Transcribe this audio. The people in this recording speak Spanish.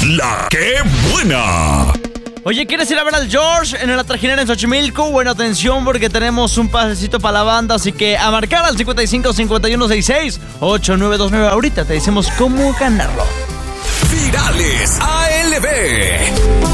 La que buena. Oye, ¿quieres ir a ver al George en la Trajinera en Xochimilco? Bueno, atención porque tenemos un pasecito para la banda, así que a marcar al 55 51 66 8929. Ahorita te decimos cómo ganarlo. Virales ALB.